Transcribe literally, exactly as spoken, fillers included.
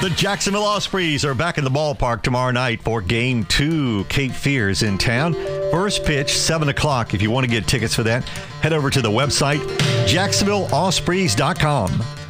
The Jacksonville Ospreys are back in the ballpark tomorrow night for Game two. Cape Fear's in town. First pitch, seven o'clock. If you want to get tickets for that, head over to the website, jacksonville ospreys dot com.